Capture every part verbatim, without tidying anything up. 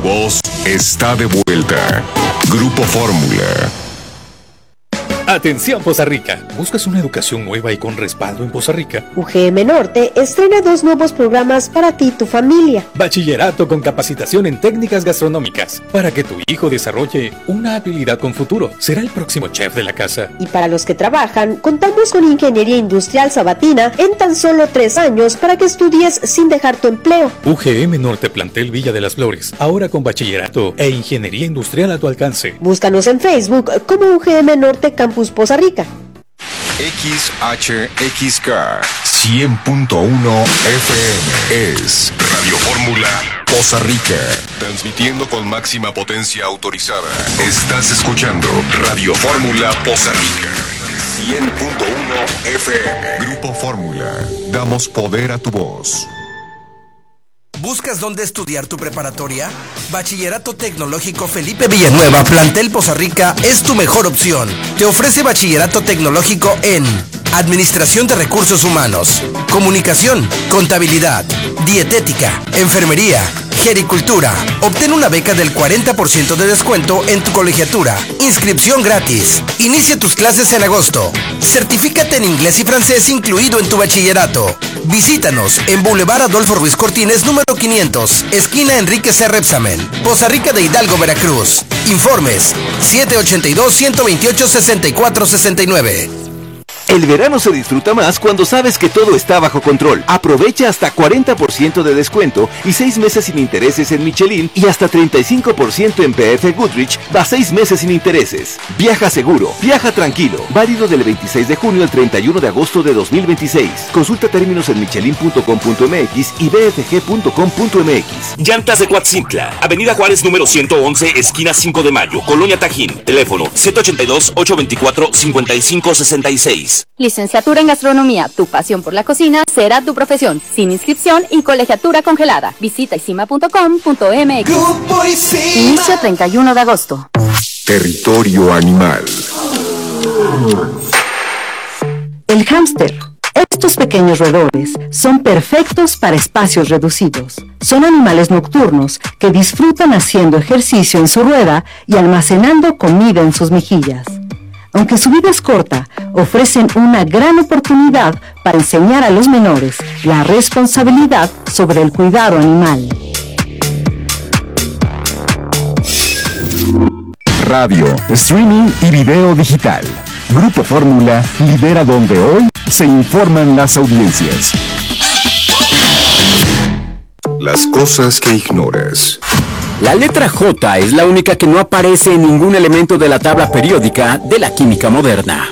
voz está de vuelta. Grupo Fórmula. Atención Poza Rica, ¿buscas una educación nueva y con respaldo en Poza Rica? U G M Norte estrena dos nuevos programas para ti y tu familia. Bachillerato con capacitación en técnicas gastronómicas, para que tu hijo desarrolle una habilidad con futuro. Será el próximo chef de la casa. Y para los que trabajan, contamos con Ingeniería Industrial Sabatina en tan solo tres años para que estudies sin dejar tu empleo. U G M Norte Plantel Villa de las Flores, ahora con bachillerato e ingeniería industrial a tu alcance. Búscanos en Facebook como U G M Norte Campus Poza Rica. X H X K cien punto uno F M es Radio Fórmula Poza Rica, transmitiendo con máxima potencia autorizada. Estás escuchando Radio Fórmula Poza Rica cien punto uno F M. Grupo Fórmula, damos poder a tu voz. ¿Buscas dónde estudiar tu preparatoria? Bachillerato Tecnológico Felipe Villanueva, Plantel Poza Rica, es tu mejor opción. Te ofrece bachillerato tecnológico en Administración de Recursos Humanos, Comunicación, Contabilidad, Dietética, Enfermería, Gericultura. Obtén una beca del cuarenta por ciento de descuento en tu colegiatura. Inscripción gratis. Inicia tus clases en agosto. Certifícate en inglés y francés incluido en tu bachillerato. Visítanos en Boulevard Adolfo Ruiz Cortines, número quinientos, esquina Enrique C. Repsamen, Poza Rica de Hidalgo, Veracruz. Informes siete ochenta y dos, ciento veintiocho, sesenta y cuatro sesenta y nueve. El verano se disfruta más cuando sabes que todo está bajo control. Aprovecha hasta cuarenta por ciento de descuento y seis meses sin intereses en Michelin y hasta treinta y cinco por ciento en P F Goodrich, va seis meses sin intereses. Viaja seguro, viaja tranquilo. Válido del veintiséis de junio al treinta y uno de agosto de dos mil veintiséis. Consulta términos en michelin punto com punto m x y b f g punto com punto m x. Llantas de Coatzintla, Avenida Juárez número ciento once, esquina cinco de mayo, Colonia Tajín. Teléfono siete ochenta y dos, ochocientos veinticuatro, cincuenta y cinco sesenta y seis. Licenciatura en Gastronomía, tu pasión por la cocina será tu profesión, sin inscripción y colegiatura congelada. Visita isima punto com punto m x. Inicio treinta y uno de agosto. Territorio animal. El hámster. Estos pequeños roedores son perfectos para espacios reducidos. Son animales nocturnos que disfrutan haciendo ejercicio en su rueda y almacenando comida en sus mejillas. Aunque su vida es corta, ofrecen una gran oportunidad para enseñar a los menores la responsabilidad sobre el cuidado animal. Radio, streaming y video digital. Grupo Fórmula lidera donde hoy se informan las audiencias. Las cosas que ignoras. La letra J es la única que no aparece en ningún elemento de la tabla periódica de la química moderna.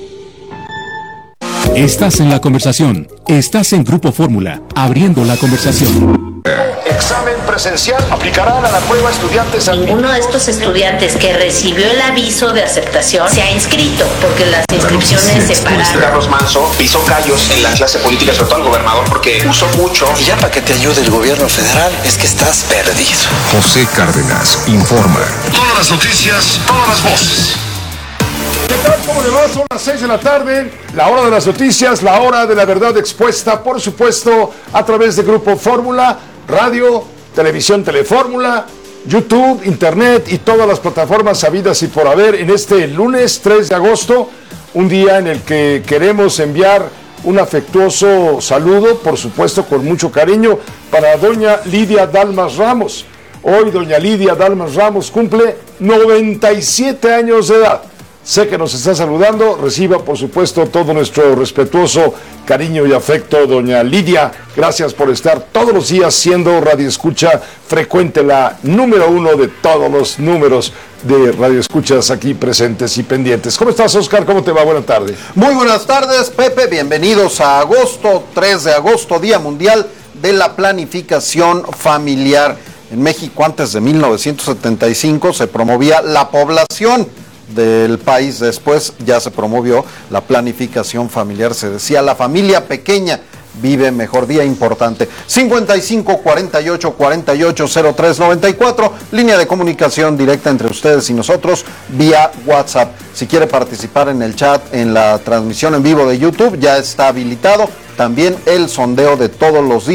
Estás en la conversación. Estás en Grupo Fórmula, abriendo la conversación. Examen presencial. Aplicarán a la prueba estudiantes. Ninguno de estos estudiantes que recibió el aviso de aceptación se ha inscrito, porque las inscripciones se pararon. Carlos Manso pisó callos en la clase política, sobre todo al gobernador, porque usó mucho. Y ya para que te ayude el gobierno federal, es que estás perdido. José Cárdenas informa. Todas las noticias, todas las voces. ¿Qué tal? ¿Cómo le va? Son las seis de la tarde, la hora de las noticias, la hora de la verdad expuesta, por supuesto, a través de Grupo Fórmula, radio, televisión Telefórmula, YouTube, internet y todas las plataformas habidas y por haber en este lunes tres de agosto, un día en el que queremos enviar un afectuoso saludo, por supuesto con mucho cariño, para doña Lidia Dalmas Ramos. Hoy doña Lidia Dalmas Ramos cumple noventa y siete años de edad. Sé que nos está saludando, reciba por supuesto todo nuestro respetuoso cariño y afecto, doña Lidia. Gracias por estar todos los días siendo radioescucha frecuente, la número uno de todos los números de radioescuchas aquí presentes y pendientes. ¿Cómo estás, Oscar? ¿Cómo te va? Buenas tardes. Muy buenas tardes, Pepe. Bienvenidos a agosto, tres de agosto, Día Mundial de la Planificación Familiar. En México, antes de mil novecientos setenta y cinco, se promovía la población del país. Después ya se promovió la planificación familiar. Se decía, la familia pequeña vive mejor. Día importante. cincuenta y cinco, cuarenta y ocho, cuarenta y ocho, cero tres, noventa y cuatro, línea de comunicación directa entre ustedes y nosotros vía WhatsApp. Si quiere participar en el chat, en la transmisión en vivo de YouTube, ya está habilitado. También el sondeo de todos los días.